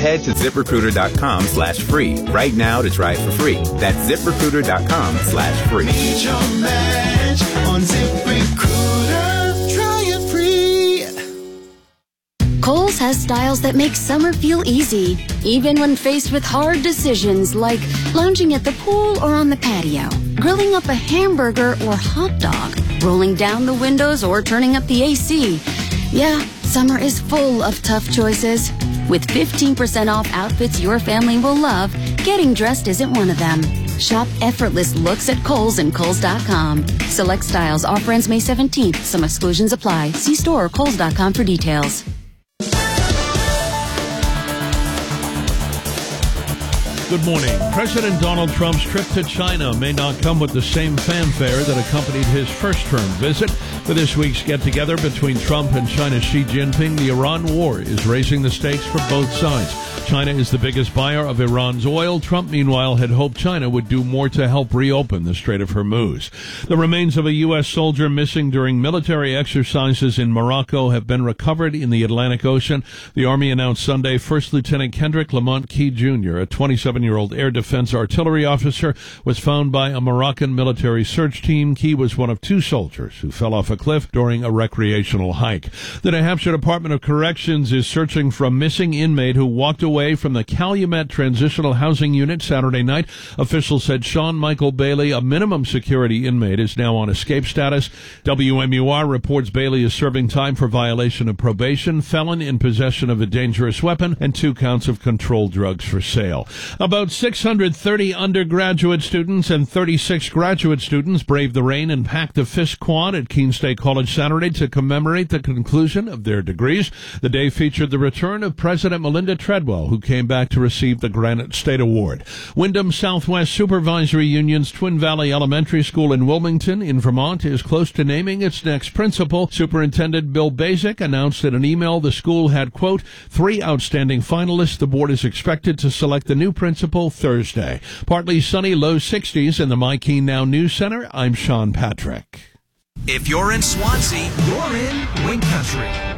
head to ZipRecruiter.com/free right now to try it for free. That's ZipRecruiter.com/free. Need your match on ZipRecruiter. Try it free. Kohl's has styles that make summer feel easy, even when faced with hard decisions like lounging at the pool or on the patio, grilling up a hamburger or hot dog, rolling down the windows or turning up the AC. Yeah, summer is full of tough choices. With 15% off outfits your family will love, getting dressed isn't one of them. Shop effortless looks at Kohl's and Kohl's.com. Select styles. Offer ends May 17th. Some exclusions apply. See store or Kohl's.com for details. Good morning. President Donald Trump's trip to China may not come with the same fanfare that accompanied his first-term visit. For this week's get-together between Trump and China's Xi Jinping, the Iran war is raising the stakes for both sides. China is the biggest buyer of Iran's oil. Trump, meanwhile, had hoped China would do more to help reopen the Strait of Hormuz. The remains of a U.S. soldier missing during military exercises in Morocco have been recovered in the Atlantic Ocean. The Army announced Sunday First Lieutenant Kendrick Lamont Key Jr., a 27-year-old air defense artillery officer, was found by a Moroccan military search team. Key was one of two soldiers who fell off a cliff during a recreational hike. The New Hampshire Department of Corrections is searching for a missing inmate who walked away from the Calumet Transitional Housing Unit Saturday night. Officials said Sean Michael Bailey, a minimum security inmate, is now on escape status. WMUR reports Bailey is serving time for violation of probation, felon in possession of a dangerous weapon, and 2 counts of controlled drugs for sale. About 630 undergraduate students and 36 graduate students braved the rain and packed the Fisk Quad at Keene State College Saturday to commemorate the conclusion of their degrees. The day featured the return of President Melinda Treadwell, who came back to receive the Granite State Award. Wyndham Southwest Supervisory Union's Twin Valley Elementary School in Wilmington, in Vermont, is close to naming its next principal. Superintendent Bill Basic announced in an email the school had, quote, 3 outstanding finalists. The board is expected to select the new principal Thursday. Partly sunny, low 60s in the My Keene Now News Center. I'm Sean Patrick. If you're in Swansea, you're in Wing Country.